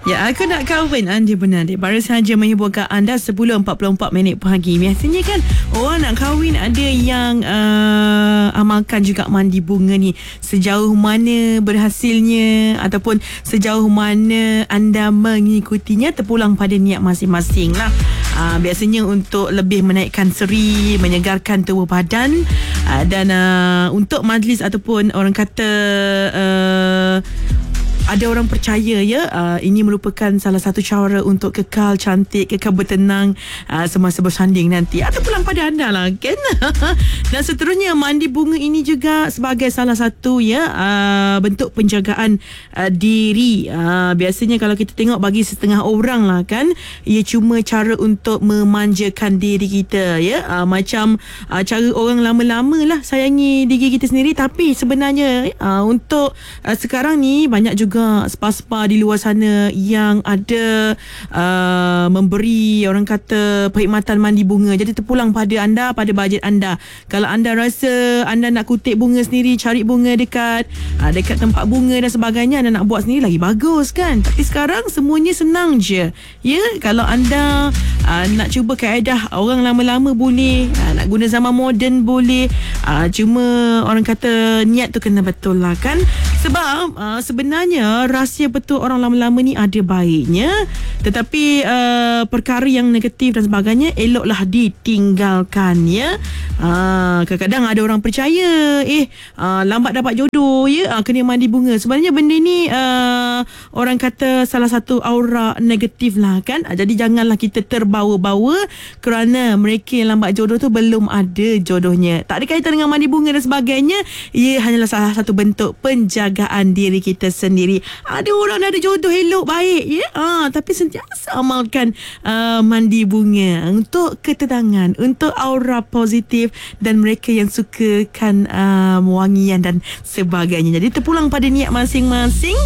Ya, aku nak kahwin. Anda benar, dek. Baru sahaja menghiburkan anda 10.44 pagi. Biasanya kan orang nak kahwin ada yang amalkan juga mandi bunga ni. Sejauh mana berhasilnya ataupun sejauh mana anda mengikutinya terpulang pada niat masing-masing lah. Biasanya untuk lebih menaikkan seri, menyegarkan tubuh badan, dan untuk majlis ataupun orang kata ada orang percaya ini merupakan salah satu cara untuk kekal cantik, kekal bertenang semasa bersanding nanti. Terpulang pada anda lah kan. Dan seterusnya mandi bunga ini juga sebagai salah satu bentuk penjagaan diri. Biasanya kalau kita tengok bagi setengah orang lah kan, ia cuma cara untuk memanjakan diri kita macam cara orang lama-lama lah sayangi diri kita sendiri. Tapi sebenarnya untuk sekarang ni banyak juga spa-spa di luar sana yang ada memberi orang kata perkhidmatan mandi bunga. Jadi terpulang pada anda, pada bajet anda. Kalau anda rasa anda nak kutip bunga sendiri, cari bunga dekat tempat bunga dan sebagainya, anda nak buat sendiri lagi bagus kan. Tapi sekarang semuanya senang je. Kalau anda nak cuba kaedah orang lama-lama boleh, nak guna zaman moden boleh. Cuma orang kata niat tu kena betul lah kan. Sebab sebenarnya rahsia betul orang lama-lama ni ada baiknya, tetapi perkara yang negatif dan sebagainya eloklah ditinggalkan kadang-kadang ada orang percaya lambat dapat jodoh kena mandi bunga. Sebenarnya benda ni orang kata salah satu aura negatif lah kan. Jadi janganlah kita terbawa-bawa kerana mereka yang lambat jodoh tu belum ada jodohnya. Tak ada kaitan dengan mandi bunga dan sebagainya. Ia hanyalah salah satu bentuk penjagaan diri kita sendiri. Ada orang ada jodoh elok baik tapi sentiasa amalkan mandi bunga untuk ketenangan, untuk aura positif, dan mereka yang sukakan wangian dan sebagainya. Jadi terpulang pada niat masing-masing.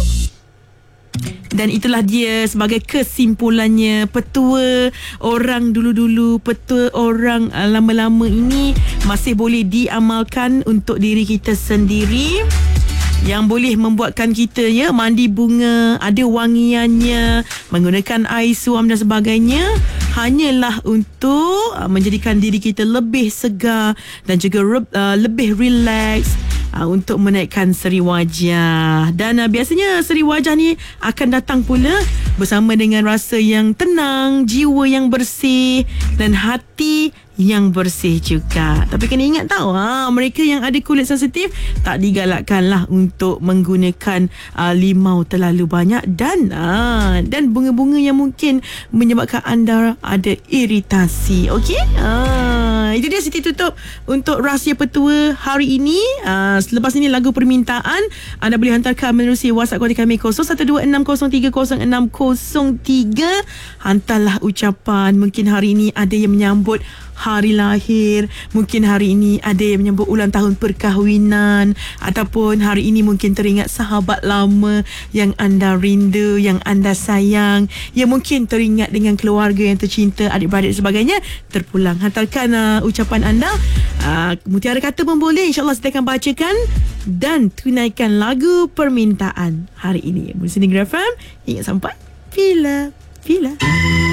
Dan itulah dia sebagai kesimpulannya, petua orang dulu-dulu, petua orang lama-lama ini masih boleh diamalkan untuk diri kita sendiri, yang boleh membuatkan kita mandi bunga, ada wangiannya, menggunakan air suam dan sebagainya, hanyalah untuk menjadikan diri kita lebih segar dan juga lebih relax, untuk menaikkan seri wajah. Dan biasanya seri wajah ni akan datang pula bersama dengan rasa yang tenang, jiwa yang bersih dan hati yang bersih juga. Tapi kena ingat tahu, mereka yang ada kulit sensitif tak digalakkanlah untuk menggunakan limau terlalu banyak dan bunga-bunga yang mungkin menyebabkan anda ada iritasi. Okey? Itu dia Siti tutup untuk rahsia petua hari ini. Selepas ini lagu permintaan anda boleh hantarkan menerusi WhatsApp kontak kami 0126030603. Hantarlah ucapan. Mungkin hari ini ada yang menyambut hari lahir, mungkin hari ini ada yang menyambut ulang tahun perkahwinan, ataupun hari ini mungkin teringat sahabat lama yang anda rindu, yang anda sayang, yang mungkin teringat dengan keluarga yang tercinta, adik-beradik dan sebagainya. Terpulang hantarkan ucapan anda. Mutiara kata pun boleh, insyaAllah saya akan bacakan dan tunaikan lagu permintaan hari ini. Musik Negeri FM, ingat sampai Bila